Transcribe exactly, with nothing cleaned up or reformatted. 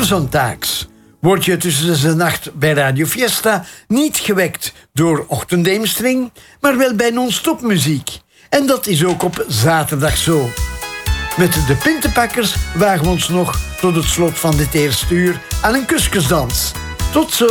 zondags word je tussen de nacht bij Radio Fiesta niet gewekt door ochtenddeemstring, maar wel bij non-stop muziek. En dat is ook op zaterdag zo. Met de Pintenpakkers wagen we ons nog tot het slot van dit eerste uur aan een kuskusdans. Tot zo!